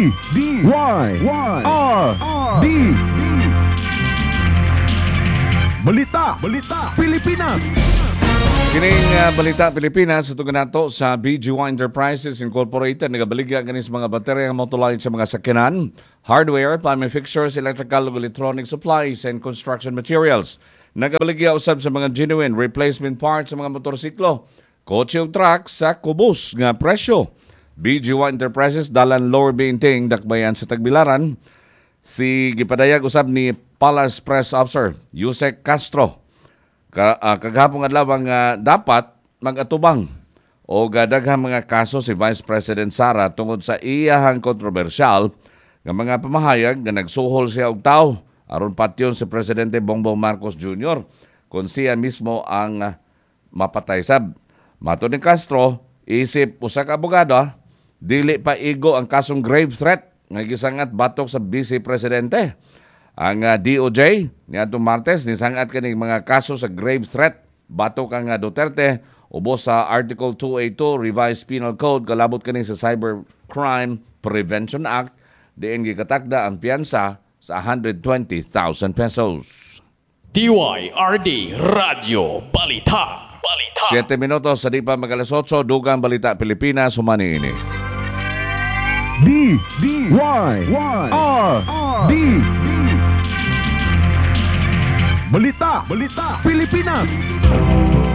D Balita Pilipinas. Kining Balita Pilipinas ito nato sa BGY Enterprises Incorporated nagabaligya ganis mga baterya nga motulay sa mga sakyanan, hardware, plumbing fixtures, electrical ug electronic supplies and construction materials. Nagabaligya usab sa mga genuine replacement parts sa mga motorsiklo, kotse ug truck sa kubos nga presyo. BGY Enterprises dalan lower Binting dakbayan sa Tagbilaran. Si gipadayag usab ni Palace Press Officer Yusek Castro kaghapon adlaw nga dapat mag-atubang o daghang mga kaso si Vice President Sara tungod sa iyahang kontrobersyal nga mga pamahayag nga nagsuhol siya og tawo aron patyon si Presidente Bongbong Marcos Jr. kung siya mismo ang mapatay sab. Matud ni Castro, isip usa ka abogado, dili pa igo ang kasong grave threat nga gisangat batok sa Vice Presidente. Ang DOJ niadtong Martes nisangat kaning mga kaso sa grave threat batok ang Duterte ubos sa Article 282 Revised Penal Code kalabot kani sa Cybercrime Prevention Act diin gikatakda ang piyansa sa 120,000 pesos. DYRD Radio Balita. 7 minutos sa di pa mag-alas 8 dugang Balita Pilipinas humani ini. D Balita Pilipinas.